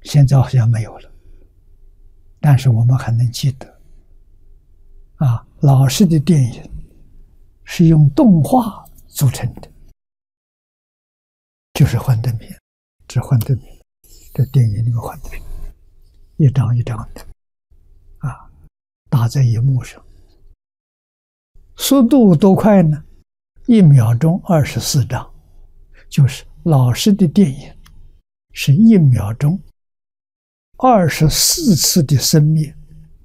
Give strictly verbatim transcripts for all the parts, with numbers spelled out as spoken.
现在好像没有了，但是我们还能记得啊，老式的电影是用动画组成的，就是幻灯片，这幻灯片，这电影里面幻灯片，一张一张的啊，打在荧幕上，速度多快呢？一秒钟二十四张，就是老式的电影是一秒钟二十四次的生灭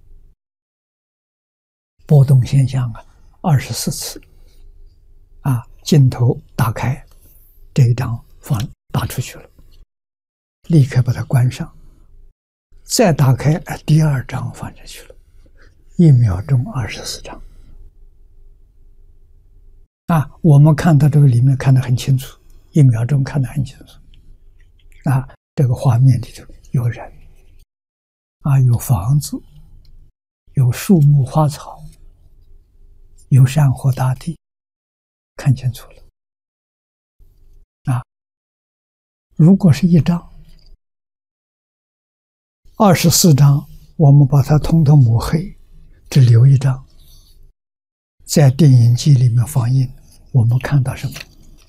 波动现象啊，二十四次啊，镜头打开，这一张放打出去了，立刻把它关上，再打开，第二张放进去了，一秒钟二十四张啊，我们看到这个里面看得很清楚，一秒钟看得很清楚啊，这个画面里头有人啊，有房子，有树木花草，有山河大地，看清楚了啊。如果是一张二十四张，我们把它统统抹黑，只留一张，在电影机里面放映，我们看到什么？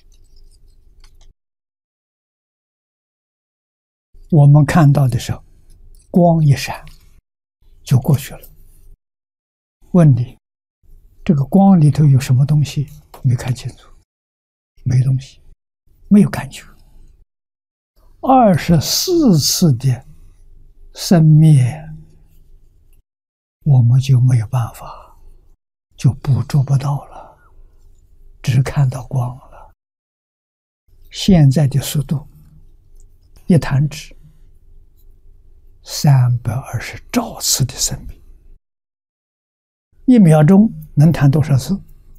我们看到的时候，光一闪就过去了。问你，这个光里头有什么东西？没看清楚，没东西，没有感觉。二十四次的生灭，我们就没有办法，就捕捉不到了，只看到光了。现在的速度，一弹指三百二十兆次的生命，一秒钟能弹多少次？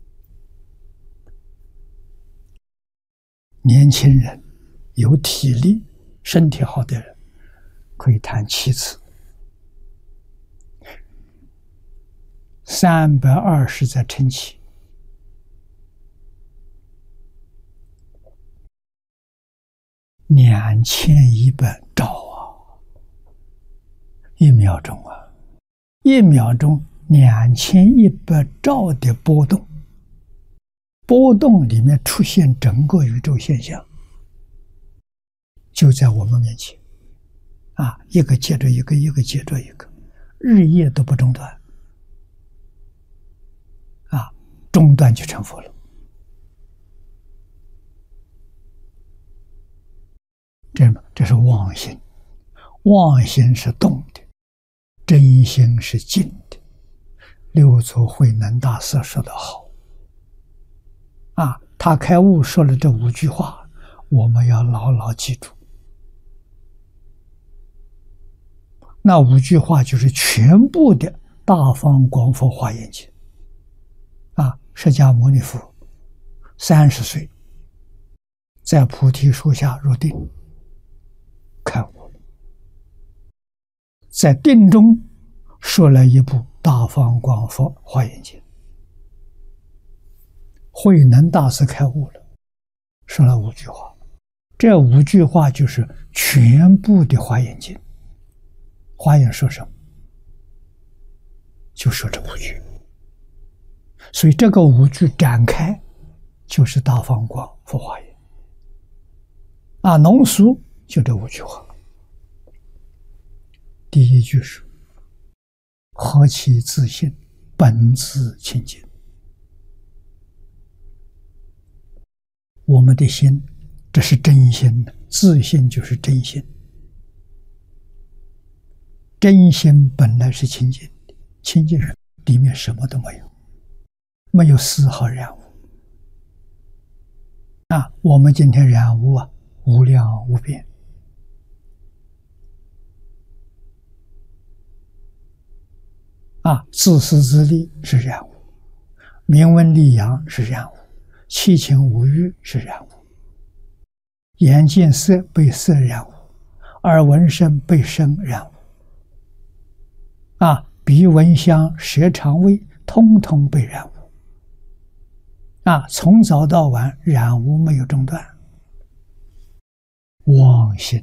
年轻人有体力、身体好的人可以弹七次，三百二十再乘七，两千一百兆啊！一秒钟啊，一秒钟两千一百兆的波动，波动里面出现整个宇宙现象，就在我们面前啊，一个接着一个，一个接着一个，日夜都不中断啊，中断就成佛了。这这是妄心，妄心是动的，真心是静的。六祖慧能大师说得好啊，他开悟说了这五句话，我们要牢牢记住。那五句话就是全部的大方广佛华严经啊。释迦牟尼佛三十岁在菩提树下入定开悟了，在定中说了一部大方广佛华严经。慧能大师开悟了，说了五句话，这五句话就是全部的华严经。华严说什么？就说这五句。所以这个五句展开就是大方广佛华严啊，浓缩就这五句话。第一句是何其自信，本自清净。我们的心，这是真心，自信就是真心。真心本来是清净的，清净人里面什么都没有，没有丝毫染污。啊，我们今天染污啊，无量无边。啊，自私自利是染污，名闻利养是染污，七情五欲是染污，眼见色被色染污，耳闻声被声染污。啊，鼻闻香，舌尝味，通通被染污。啊，从早到晚染污没有中断。妄心